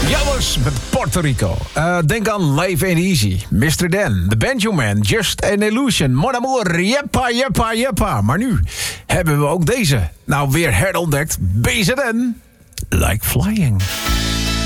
Jammers met Puerto Rico. Denk aan Live Ain't Easy, Mr. Dan, The Banjo Man, Just an Illusion, Mon Amour, Jeppa, Jeppa, Jeppa. Maar nu hebben we ook deze. Nou, weer herontdekt, BZN, Like Flying.